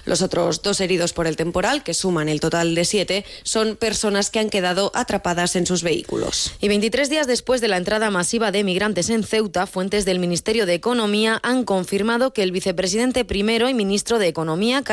Los otros 2 heridos por el temporal, que suman el total de 7, son personas que han quedado atrapadas en sus vehículos. Y 23 días después de la entrada masiva de migrantes en Ceuta, fuentes del Ministerio de Economía han confirmado que el vicepresidente primero y ministro de Economía,